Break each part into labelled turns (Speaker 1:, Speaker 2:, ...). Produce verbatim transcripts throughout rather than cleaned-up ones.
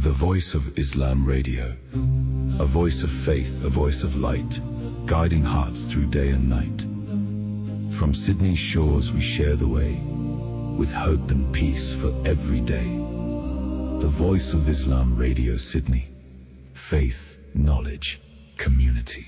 Speaker 1: The Voice of Islam Radio. A voice of faith, a voice of light, guiding hearts through day and night. From Sydney's shores we share the way, with hope and peace for every day. The Voice of Islam Radio Sydney. Faith, knowledge, community.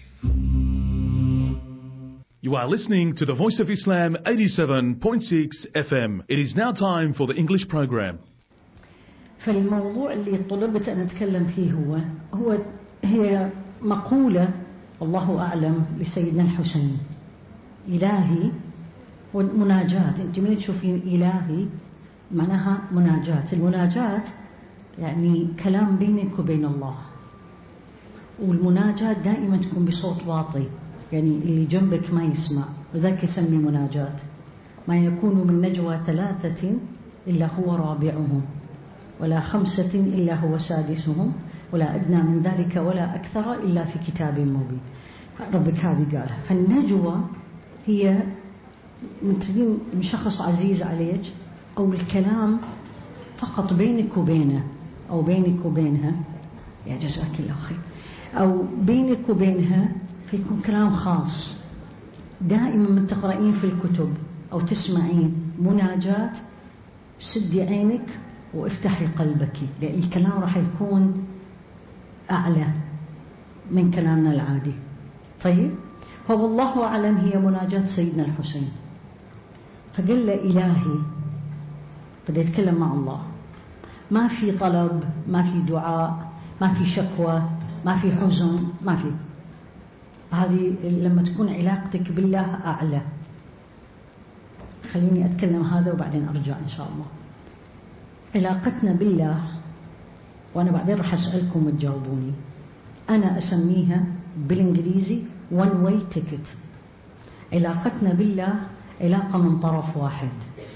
Speaker 2: You are listening to the Voice of Islam eighty-seven point six F M. It is now time for the English program.
Speaker 3: فالموضوع اللي طلبت أن أتكلم فيه هو هو هي مقولة والله أعلم لسيدنا الحسين. إلهي والمناجاة، أنت من تشوفين إلهي معناها مناجاة. المناجاة يعني كلام بينك وبين الله، والمناجاة دائما تكون بصوت واطي، يعني اللي جنبك ما يسمع، وذاك يسمي مناجاة. ما يكون من نجوى ثلاثة إلا هو رابعهم، ولا خمسة إلا هو سادسهم، ولا أدنى من ذلك ولا أكثر إلا في كتاب مبين. ربك هذه قالها. فالنجوى هي مثل من شخص عزيز عليك، أو الكلام فقط بينك وبينه، أو بينك وبينها، يا جزاك الله خير، أو بينك وبينها، فيكون كلام خاص. دائما من تقرأين في الكتب أو تسمعين مناجاة، سدي عينك وافتحي قلبك، لأن الكلام راح يكون أعلى من كلامنا العادي. طيب، فوالله أعلم هي مناجاة سيدنا الحسين. فقال له إلهي، بدأ يتكلم مع الله، ما في طلب، ما في دعاء، ما في شكوى، ما في حزن، ما في. هذه لما تكون علاقتك بالله أعلى. خليني أتكلم هذا وبعدين أرجع إن شاء الله. علاقتنا بالله، وأنا بعدين راح أسألكم وتجاوبوني، أنا أسميها بالإنجليزي one way ticket. علاقتنا بالله علاقة من طرف واحد.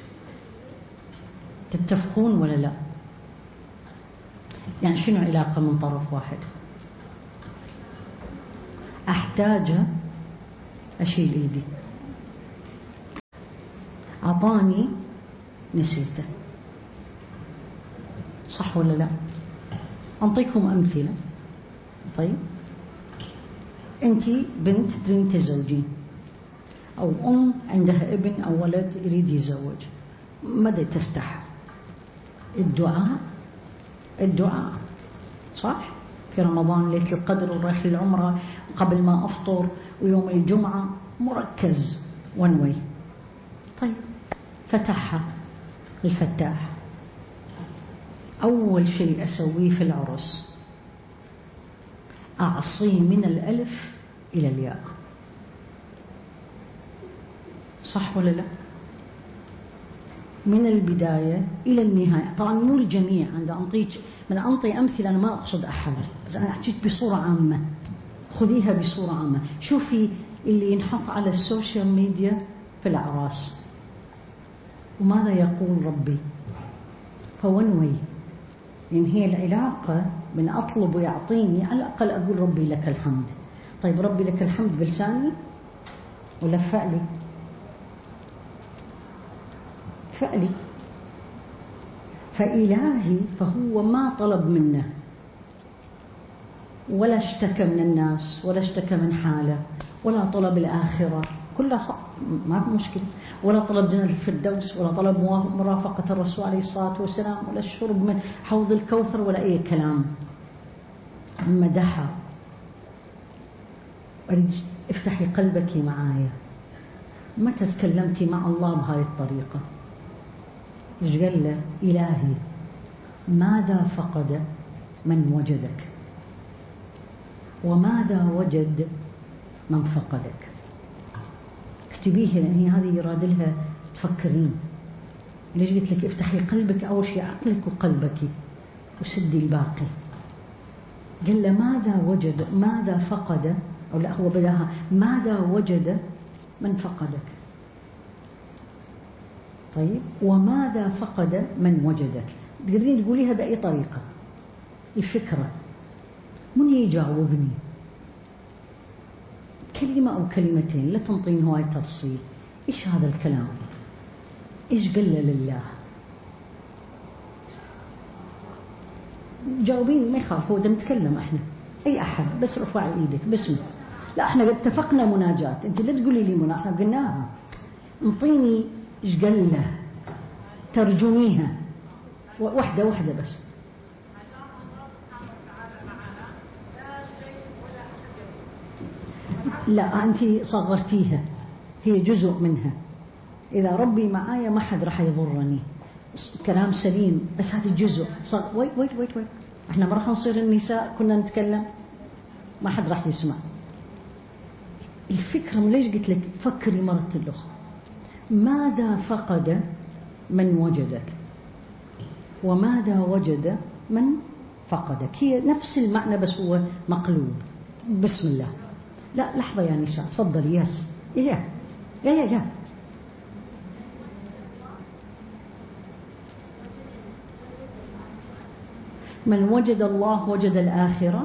Speaker 3: تتفقون ولا لا؟ يعني شنو علاقة من طرف واحد؟ أحتاج أشيل إيدي، أعطاني نسيته، صح ولا لا؟ أنطيكم أمثلة. طيب، أنت بنت تريد تزوجين، أو أم عندها ابن أو ولد يريد يزوج، ماذا تفتح؟ الدعاء. الدعاء صح؟ في رمضان ليلة القدر ورايح للعمرة قبل ما أفطر ويوم الجمعة مركز ونوي. طيب، فتحها الفتاح. أول شيء أسويه في العرس أعصيه من الألف إلى الياء، صح ولا لا؟ من البداية إلى النهاية. طبعا مو الجميع، عند أنطيك من أنطي أمثلة، أنا ما أقصد أحد، بس أنا أحكيك بصورة عامة، خذيها بصورة عامة. شوفي اللي ينحط على السوشيال ميديا في الأعراس، وماذا يقول ربي؟ فونوي، يعني هي العلاقة من أطلب ويعطيني، على الأقل أقول ربي لك الحمد. طيب، ربي لك الحمد بلساني ولا فعلي؟ فعلي. فإلهي فهو ما طلب منه، ولا اشتكى من الناس، ولا اشتكى من حاله، ولا طلب الآخرة، كلها صح، ما في مشكلة، ولا طلب جنة الفردوس، ولا طلب مرافقة الرسول عليه الصلاة والسلام، ولا الشرب من حوض الكوثر، ولا أي كلام. مدحها. أريد افتحي قلبك معايا، متى تكلمتي مع الله بهذه الطريقة؟ إيش قال له؟ إلهي ماذا فقد من وجدك، وماذا وجد من فقدك. اكتبيه، لأن هذه يراد لها تفكرين. ليش قلت لك افتحي قلبك؟ أول شيء عقلك وقلبك، وسدي الباقي. قال له ماذا وجد، ماذا فقد، أو لا هو بداها ماذا وجد من فقدك. طيب، وماذا فقد من وجدك. تقدرين تقوليها بأي طريقة. الفكرة من يجاوبني كلمة أو كلمتين، لا تنطين هواي تفصيل. إيش هذا الكلام؟ إيش قال لله؟ جاوبين ما يخاف، هو ده نتكلم احنا اي احد بس ارفع ايدك باسمه. لا احنا قد اتفقنا مناجاة، انت لا تقولي لي مناجاة، احنا قلناها. انطيني ايش قال له ترجميها واحدة واحدة بس. لا أنت صغرتيها، هي جزء منها. إذا ربي معايا ما حد راح يضرني، كلام سليم، بس هذا جزء. صغ... ويت ويت ويت ويت احنا ما راح نصير النساء كنا نتكلم، ما حد راح يسمع. الفكرة ليش قلت لك فكري مرة الأخرى. ماذا فقد من وجدك وماذا وجد من فقدك؟ هي نفس المعنى بس هو مقلوب. بسم الله. لا لحظة يا نساء تفضلي. يس يا يا يا يا من وجد الله وجد الآخرة.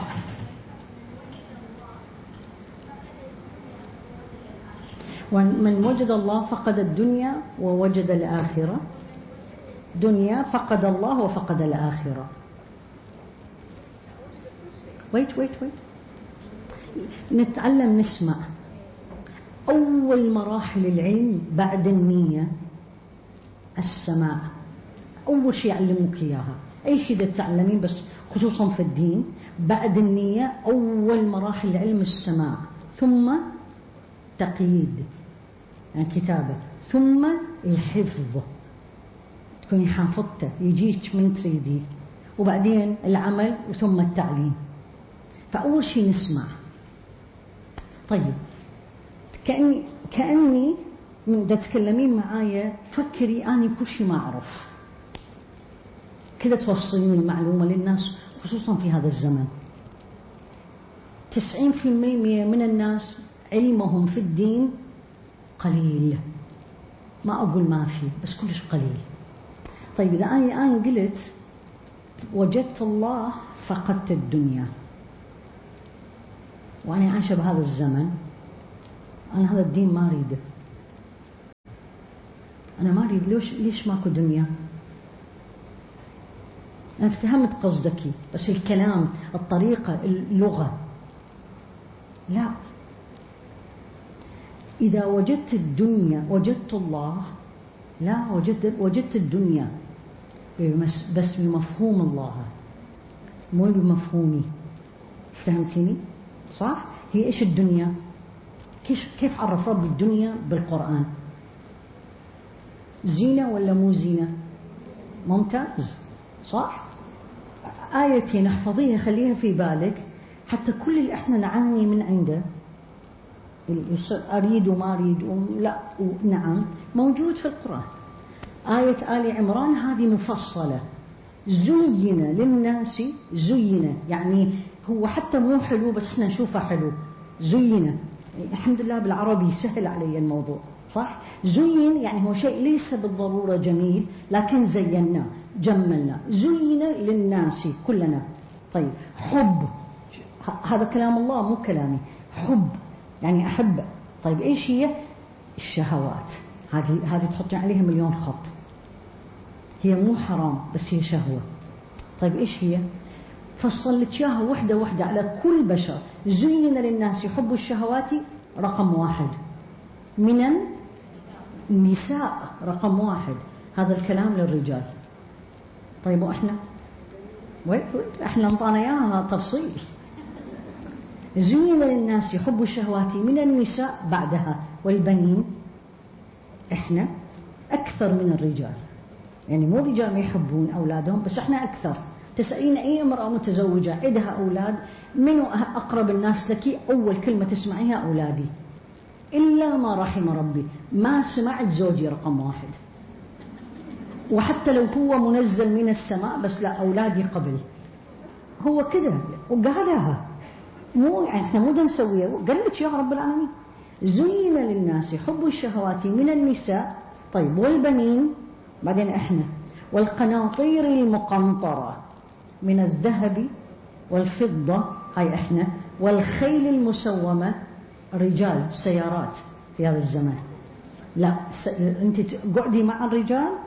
Speaker 3: ومن وجد الله فقد الدنيا ووجد الآخرة. دنيا فقد الله وفقد الآخرة. ويت ويت ويت نتعلم نسمع. أول مراحل العلم بعد النية السماع. أول شيء يعلموك إياها، أي شيء تتعلمين بس خصوصا في الدين بعد النية أول مراحل العلم السماع، ثم تقييد يعني كتابة، ثم الحفظ تكوني حافظته يجيك من تريديه، وبعدين العمل وثم التعليم. فأول شيء نسمع. طيب كأني كأني من تتكلمين معايا فكري أنا كل شيء ما أعرف، كذا توصلين المعلومة للناس خصوصا في هذا الزمن. تسعين في المية من الناس علمهم في الدين قليل، ما أقول ما في بس كلش قليل. طيب إذا أنا الآن قلت وجدت الله فقدت الدنيا، وأنا عايشة بهذا الزمن، أنا هذا الدين ما أريده، أنا ما أريد. ليش ليش ماكو دنيا؟ أنا فهمت قصدك بس الكلام الطريقة اللغة لا. إذا وجدت الدنيا وجدت الله، لا وجدت وجدت الدنيا بس بمفهوم الله مو بمفهومي. فهمتيني صح؟ هي إيش الدنيا؟ كيف كيف عرف رب الدنيا بالقرآن؟ زينة ولا مو زينة؟ ممتاز صح؟ آيتين احفظيها خليها في بالك، حتى كل اللي احنا نعاني من عنده أريد وما أريد لا نعم موجود في القرآن. آية آل عمران هذه مفصلة. زين للناس، زين يعني هو حتى مو حلو بس احنا نشوفه حلو. زين الحمد لله بالعربي سهل علي الموضوع صح؟ زين يعني هو شيء ليس بالضرورة جميل لكن زيناه جملنا. زين للناس كلنا. طيب حب، هذا كلام الله مو كلامي. حب يعني أحب. طيب إيش هي؟ الشهوات. هذه هذه تحطي عليها مليون خط. هي مو حرام بس هي شهوة. طيب إيش هي؟ فصل لك إياها وحدة وحدة على كل بشر. زين للناس حب الشهوات رقم واحد، من النساء رقم واحد. هذا الكلام للرجال. طيب وإحنا وين إحنا انطانا إياها تفصيل. زين للناس حب الشهوات من النساء بعدها والبنين. إحنا أكثر من الرجال، يعني مو رجال ما يحبون أولادهم بس إحنا أكثر. تسألين أي امرأة متزوجة عندها أولاد من أقرب الناس لك أول كلمة تسمعيها أولادي، إلا ما رحم ربي. ما سمعت زوجي رقم واحد، وحتى لو هو منزل من السماء بس لا أولادي قبل. هو كده وقالها مو يعني احنا مو نسويها، قال لك يا رب العالمين. زين للناس حب الشهوات من النساء. طيب والبنين بعدين احنا والقناطير المقنطرة من الذهب والفضة هاي احنا، والخيل المسومة رجال سيارات في هذا الزمان. لا س... انت قعدي مع الرجال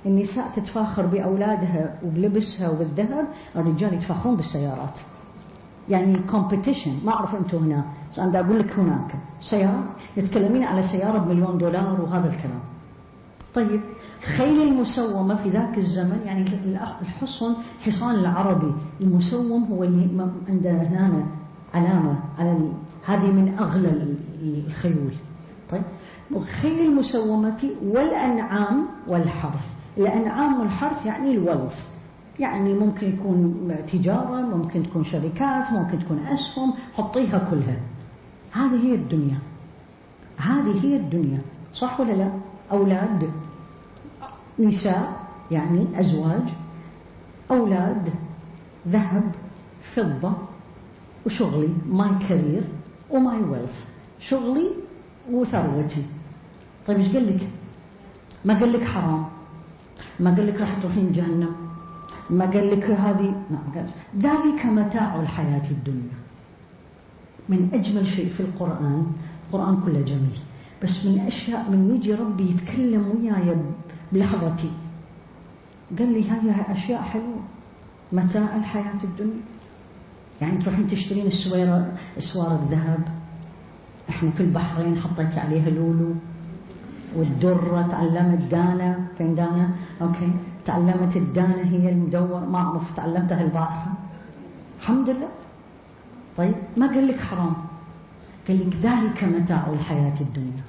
Speaker 3: النساء تتفاخر بأولادها وبلبسها وبالذهب، الرجال يتفاخرون بالسيارات. يعني كومبيتيشن. ما أعرف أنتم هنا، بس أنا أقول لك هناك سيارة يتكلمين على سيارة بمليون دولار وهذا الكلام. طيب خيل المسومة في ذاك الزمن، يعني الحصن، حصان العربي المسوم هو اللي عندنا هنا علامة على هذه من أغلى الخيول. طيب خيل المسومة والأنعام والحرث. الأنعام والحرث يعني الولف، يعني ممكن يكون تجارة، ممكن تكون شركات، ممكن تكون أسهم، حطيها كلها. هذه هي الدنيا، هذه هي الدنيا، صح ولا لا؟ أولاد، نساء يعني أزواج، أولاد، ذهب، فضة، وشغلي ماي كارير وماي ويلث، شغلي وثروتي. طيب ايش قال لك؟ ما قال لك حرام، ما قال لك راح تروحين جهنم، ما قال لك هذه، ما قال. ذلك متاع الحياة الدنيا. من أجمل شيء في القرآن، القرآن كله جميل، بس من أشياء من يجي ربي يتكلم وياي بلحظتي قال لي هذه أشياء حلوة، متاع الحياة الدنيا. يعني تروحين تشترين السويرة، اسوار الذهب، احنا في البحرين حطيت عليها لولو، والدرة تعلمت دانا، فين دانا؟ اوكي، تعلمت الدانا هي المدور، ما اعرف، تعلمتها البارحة الحمد لله. طيب ما قال لك حرام، قال لك ذلك متاع الحياة الدنيا.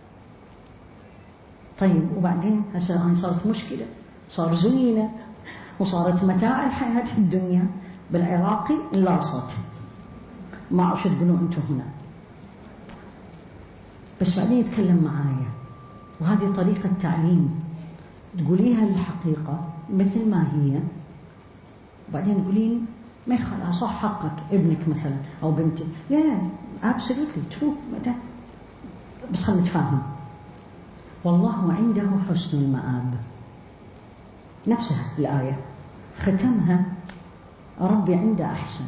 Speaker 3: طيب وبعدين هسه الآن صارت مشكلة، صار زينة وصارت متاع الحياة الدنيا بالعراقي لاصت، ما أعرف شو تقولون أنتم هنا، بس بعدين يتكلم معايا. وهذه طريقة تعليم، تقوليها الحقيقة مثل ما هي، وبعدين تقولين ما يخلع، صح حقك ابنك مثلا أو بنتك، لا absolutely true، بس خلينا نتفاهم. والله عنده حسن المآب، نفسها الآية ختمها ربي عنده أحسن.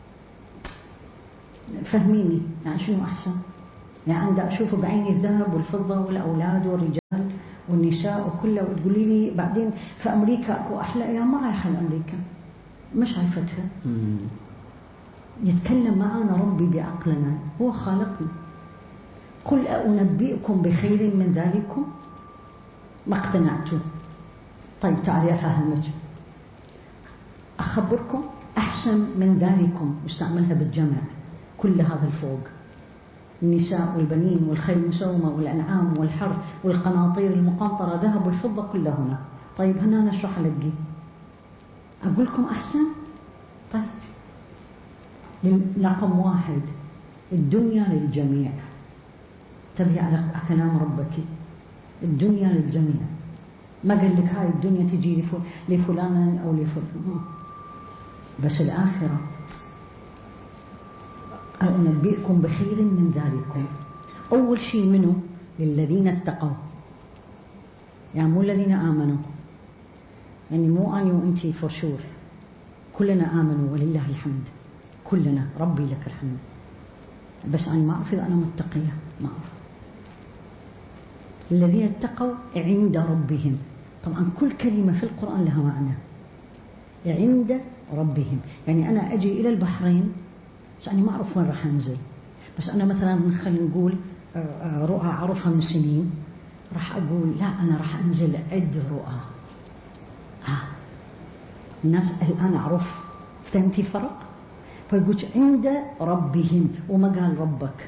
Speaker 3: فهميني يعني شنو أحسن؟ يعني عند أشوفه بعيني الذهب والفضة والأولاد والرجال والنساء وكله، وتقولي لي بعدين في أمريكا أكو أحلى. يا ما رايحة لأمريكا، مش عارفتها. يتكلم معنا ربي بعقلنا، هو خالقنا. قل أنبئكم بخير من ذلكم، ما اقتنعتوا. طيب تعالي أفهمك، أخبركم أحسن من ذلكم، مستعملها بالجمع، كل هذا الفوق، النساء والبنين والخيل المسومة والأنعام والحرث والقناطير المقنطرة ذهب والفضة كلها هنا. طيب هنا نشرح لك، أقول لكم أحسن. طيب رقم واحد، الدنيا للجميع، تبي على كلام ربك، الدنيا للجميع. ما قال لك هاي الدنيا تجي لفلان أو لفلان، بس الآخرة أنبئكم بخير من ذلكم. أول شيء منه للذين اتقوا، يعني مو الذين آمنوا، يعني مو أنا وأنتي فور شور، كلنا آمنوا ولله الحمد، كلنا ربي لك الحمد، بس أنا ما أعرف إذا أنا متقية، ما أعرف. الذين اتقوا عند ربهم، طبعا كل كلمة في القرآن لها معنى. عند ربهم يعني أنا أجي إلى البحرين، بس أنا ما أعرف وين راح أنزل، بس أنا مثلا خلينا نقول رؤى أعرفها من سنين، راح أقول لا أنا راح أنزل عد رؤى. ها الناس الآن أعرف، فهمتي الفرق؟ فيقول عند ربهم وما قال ربك،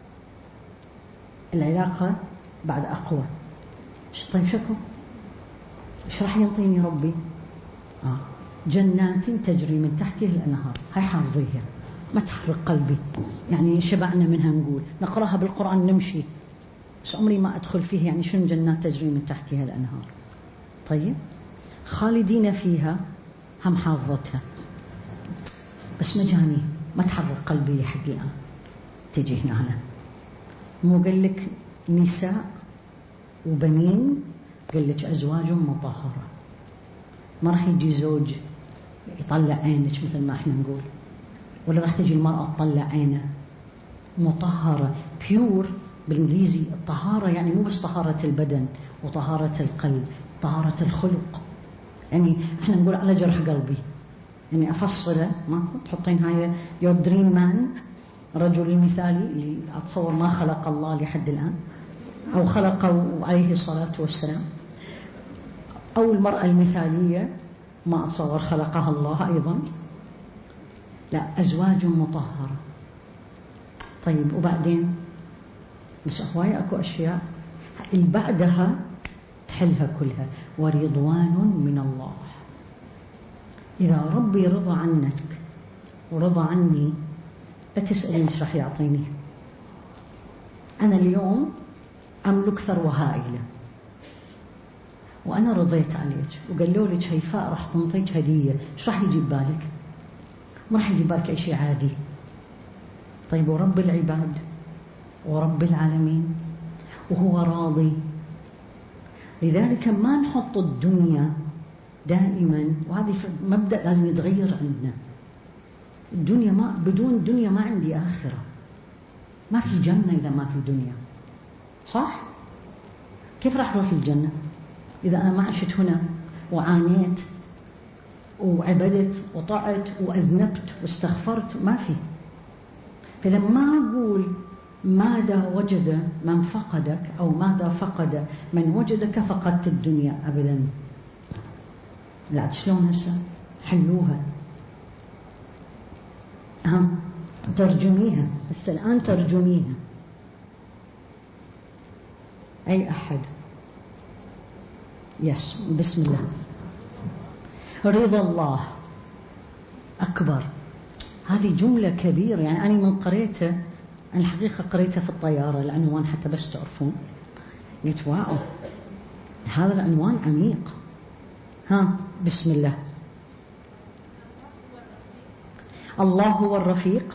Speaker 3: العلاقة بعد أقوى. طيب شكو إيش راح ينطيني ربي؟ آه. جنات تجري من تحتها الأنهار، هاي حافظيها ما تحرق قلبي، يعني شبعنا منها، نقول نقراها بالقرآن نمشي، بس عمري ما أدخل فيه يعني شنو جنات تجري من تحتها الأنهار. طيب خالدين فيها، هم حافظتها، بس مجاني ما تحرق قلبي حق الآن. تجي هنا هنا مو قال لك نساء وبنين، قال لك أزواج مطهرة. ما راح يجي زوج يطلع عينك مثل ما احنا نقول، ولا راح تجي المرأة تطلع عينها. مطهرة بيور بالإنجليزي، الطهارة يعني مو بس طهارة البدن وطهارة القلب، طهارة الخلق. يعني احنا نقول على جرح قلبي، يعني افصله، ما تحطين هاي يور دريم مان، الرجل المثالي اللي اتصور ما خلق الله لحد الان، او خلقه عليه الصلاة والسلام، او المرأة المثالية ما اتصور خلقها الله ايضا. لا، ازواج مطهرة. طيب وبعدين بس هواي اكو اشياء اللي بعدها تحلها كلها. ورضوان من الله. إذا ربي رضى عنك ورضى عني لا تسألين ايش راح يعطيني. أنا اليوم أملك ثروة هائلة وأنا رضيت عليك وقالوا لك هيفاء راح تنطيك هدية، ايش راح يجيب بالك؟ ما راح يجيب بالك أي شيء عادي. طيب ورب العباد ورب العالمين وهو راضي. لذلك ما نحط الدنيا دائما، وهذا مبدأ لازم يتغير عندنا. الدنيا ما بدون دنيا ما عندي آخرة، ما في جنة إذا ما في دنيا، صح؟ كيف راح أروح الجنة إذا أنا ما عشت هنا وعانيت وعبدت وطعت وأذنبت واستغفرت؟ ما في. فلما أقول ماذا وجد من فقدك أو ماذا فقد من وجدك فقدت الدنيا، أبدا. لا، شلون هسه حلوها؟ أهم ترجميها هسه الآن، ترجميها. أي أحد؟ يس، بسم الله. رضا الله أكبر. هذه جملة كبيرة، يعني أنا من قريته، أنا الحقيقة قريتها في الطيارة العنوان حتى بس تعرفون، قلت واو هذا العنوان عميق. ها، بسم الله. الله هو الرفيق.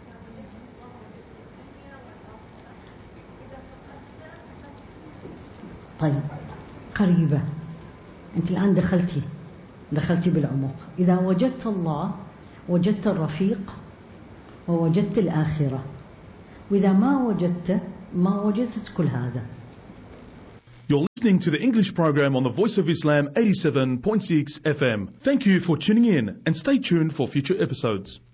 Speaker 3: طيب قريبة، أنت الآن دخلتي دخلتي بالعمق. إذا وجدت الله وجدت الرفيق ووجدت الآخرة، وإذا ما وجدت ما وجدت كل هذا.
Speaker 2: You're listening to the English program on the Voice of Islam eighty-seven point six F M. Thank you for tuning in and stay tuned for future episodes.